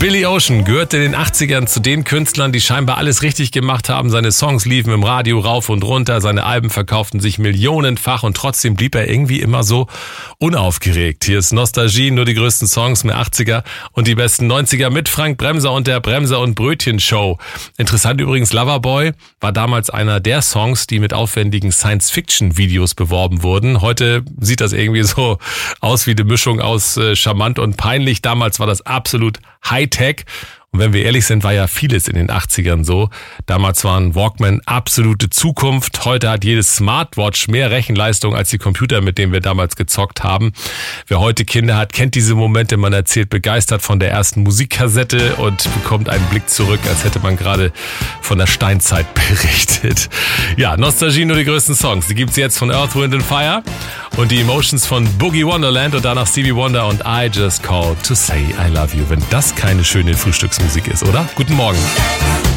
Billy Ocean gehörte in den 80ern zu den Künstlern, die scheinbar alles richtig gemacht haben. Seine Songs liefen im Radio rauf und runter, seine Alben verkauften sich millionenfach und trotzdem blieb er irgendwie immer so unaufgeregt. Hier ist Nostalgie, nur die größten Songs mehr 80er und die besten 90er mit Frank Bremser und der Bremser und Brötchen Show. Interessant übrigens, Loverboy war damals einer der Songs, die mit aufwendigen Science-Fiction-Videos beworben wurden. Heute sieht das irgendwie so aus wie eine Mischung aus charmant und peinlich. Damals war das absolut Hightech. Und wenn wir ehrlich sind, war ja vieles in den 80ern so. Damals waren Walkman absolute Zukunft. Heute hat jedes Smartwatch mehr Rechenleistung als die Computer, mit denen wir damals gezockt haben. Wer heute Kinder hat, kennt diese Momente. Man erzählt begeistert von der ersten Musikkassette und bekommt einen Blick zurück, als hätte man gerade von der Steinzeit berichtet. Ja, Nostalgie, nur die größten Songs. Die gibt's jetzt von Earth, Wind and Fire und die Emotions von Boogie Wonderland und danach Stevie Wonder und I Just Called to Say I Love You. Wenn das keine schöne Frühstücksmusik ist, oder? Guten Morgen.